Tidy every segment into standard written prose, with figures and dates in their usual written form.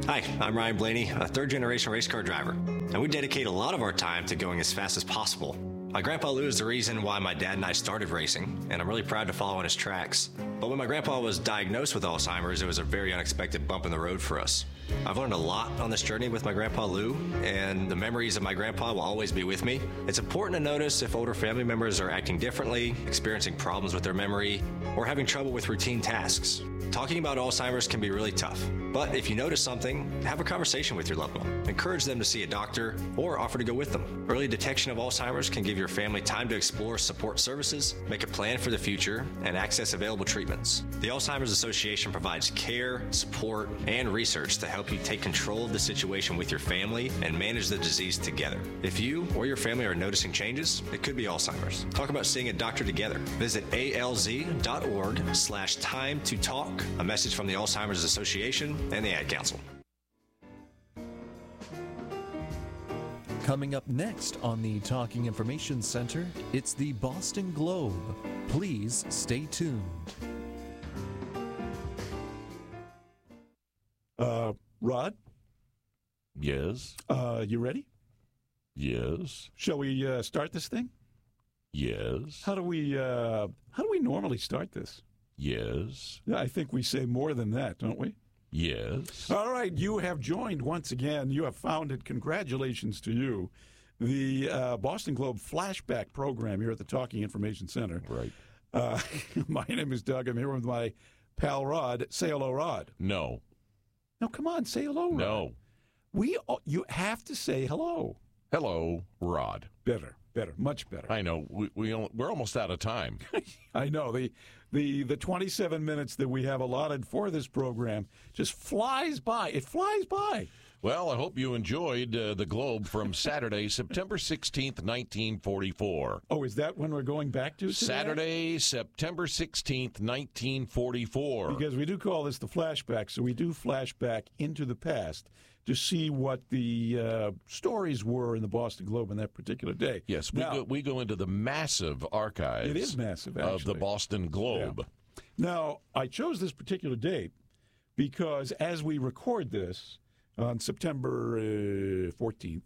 Hi, I'm Ryan Blaney, a third-generation race car driver, and we dedicate a lot of our time to going as fast as possible. My grandpa Lou is the reason why my dad and I started racing, and I'm really proud to follow in his tracks. But when my grandpa was diagnosed with Alzheimer's, it was a very unexpected bump in the road for us. I've learned a lot on this journey with my grandpa Lou, and the memories of my grandpa will always be with me. It's important to notice if older family members are acting differently, experiencing problems with their memory, or having trouble with routine tasks. Talking about Alzheimer's can be really tough, but if you notice something, have a conversation with your loved one. Encourage them to see a doctor or offer to go with them. Early detection of Alzheimer's can give your family time to explore support services, make a plan for the future, and access available treatments. The Alzheimer's Association provides care, support, and research to help you take control of the situation with your family and manage the disease together. If you or your family are noticing changes, it could be Alzheimer's. Talk about seeing a doctor together. Visit alz.org/time to talk. A message from the Alzheimer's Association and the Ad Council. Coming up next on the Talking Information Center, it's the Boston Globe. Please stay tuned. Rod? Yes. You ready? Yes. Shall we start this thing? Yes. How do we normally start this? Yes. Yeah, I think we say more than that, don't we? Yes. All right, you have joined once again. You have found it. Congratulations to you. The Boston Globe Flashback program here at the Talking Information Center. Right. My name is Doug. I'm here with my pal Rod. Say hello, Rod. No. No, come on, say hello, Rod. No. You have to say hello. Hello, Rod. Better, much better. I know. We're almost out of time. I know. The 27 minutes that we have allotted for this program just flies by. It flies by. Well, I hope you enjoyed the Globe from Saturday, September 16th, 1944. Oh, is that when we're going back to today? Saturday, September 16th, 1944. Because we do call this the flashback, so we do flashback into the past to see what the stories were in the Boston Globe on that particular day. Yes, now, we go into the massive archives. It is massive, actually. Of the Boston Globe. Yeah. Now, I chose this particular date because as we record this on September 14th,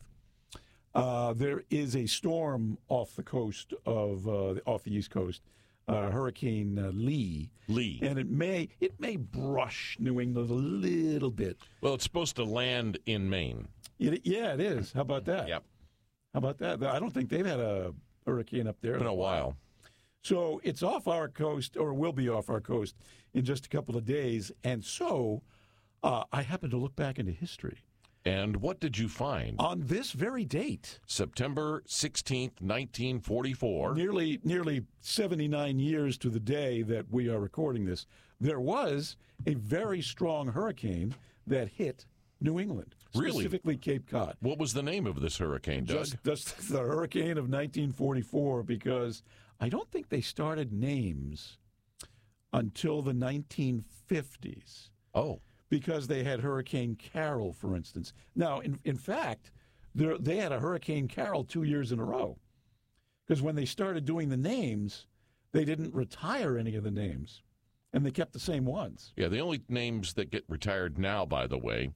there is a storm off the coast of off the East Coast, Hurricane Lee. And it may brush New England a little bit. Well, it's supposed to land in Maine. Yeah, it is. How about that? Yep. How about that? I don't think they've had a hurricane up there in a while. So it's off our coast, or will be off our coast, in just a couple of days. And so I happened to look back into history. And what did you find? On this very date, September 16th, 1944. Nearly 79 years to the day that we are recording this, there was a very strong hurricane that hit New England, specifically Cape Cod. What was the name of this hurricane, Doug? Just the hurricane of 1944, because I don't think they started names until the 1950s. Oh. Because they had Hurricane Carol, for instance. Now, in fact, they had a Hurricane Carol 2 years in a row. Because when they started doing the names, they didn't retire any of the names, and they kept the same ones. Yeah, the only names that get retired now, by the way,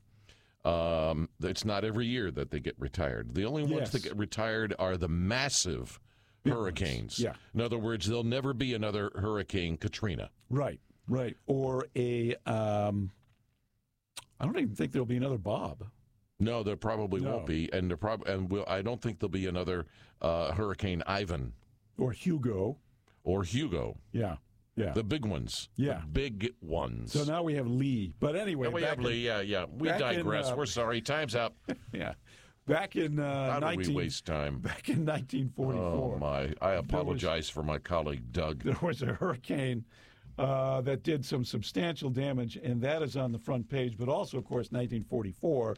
it's not every year that they get retired. The only ones that get retired are the massive hurricanes. Yeah. In other words, there'll never be another Hurricane Katrina. Right. Or a... I don't even think there'll be another Bob. No, there probably won't be, and I don't think there'll be another Hurricane Ivan or Hugo. Yeah, the big ones. Yeah, the big ones. So now we have Lee. But anyway, we have Lee. Yeah. We digress. We're sorry. Time's up. Yeah. Back in how do we waste time? Back in 1944. Oh my! I apologize for my colleague Doug. There was a hurricane that did some substantial damage, and that is on the front page. But also, of course, 1944,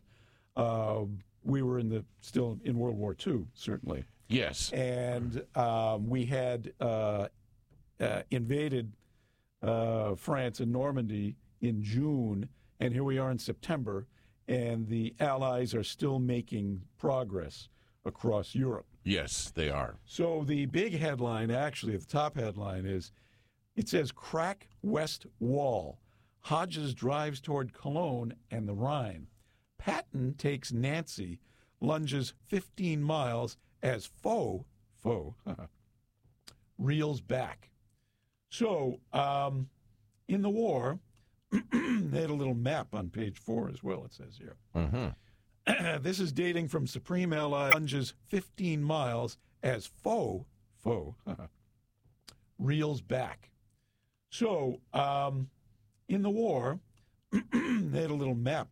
we were still in World War II, certainly. Yes. And we had invaded France and Normandy in June, and here we are in September, and the Allies are still making progress across Europe. Yes, they are. So the big headline, actually, the top headline is, it says, Crack West Wall. Hodges drives toward Cologne and the Rhine. Patton takes Nancy, lunges 15 miles as foe reels back. So, in the war, they had a little map on page 4 as well, it says here. Mm-hmm. This is dating from Supreme Allied lunges 15 miles as foe reels back. So, in the war, they had a little map